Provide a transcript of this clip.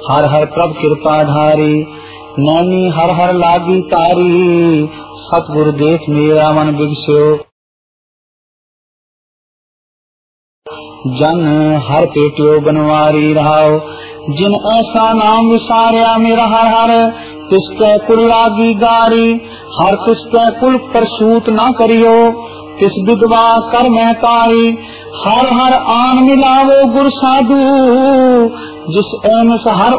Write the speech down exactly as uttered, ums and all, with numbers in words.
हर हर प्रभ कृपा धारी, नैनी हर हर लागी तारी, सतगुरु देख मेरा मन बिगस्यो। जन हर पेटियो बनवारी रहाओ, जिन ऐसा नाम विसारिया मेरा हर हर, तिसके कुल लागी गारी, हर तिसके कुल परसूत ना करियो, तिस विधवा कर मैं तारी। हर हर आन मिलावो गुर साधु, जिस एनस हर